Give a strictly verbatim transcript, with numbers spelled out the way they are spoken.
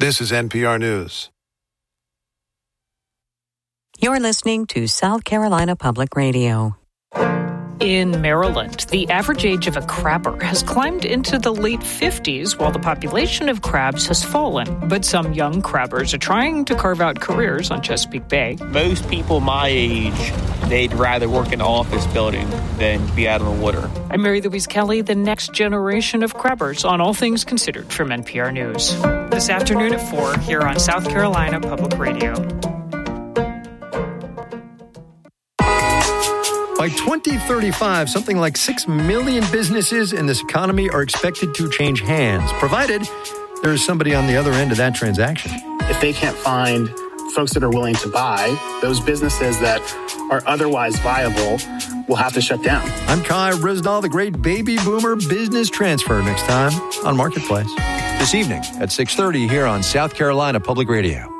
This is N P R News. You're listening to South Carolina Public Radio. In Maryland, the average age of a crabber has climbed into the late fifties while the population of crabs has fallen. But some young crabbers are trying to carve out careers on Chesapeake Bay. Most people my age, they'd rather work in an office building than be out on the water. I'm Mary Louise Kelly, the next generation of crabbers on All Things Considered from N P R News. This afternoon at four here on South Carolina Public Radio. By twenty thirty-five, something like six million businesses in this economy are expected to change hands, provided there is somebody on the other end of that transaction. If they can't find folks that are willing to buy, those businesses that are otherwise viable will have to shut down. I'm Kai Risdall, the great baby boomer business transfer, next time on Marketplace. This evening at six thirty here on South Carolina Public Radio.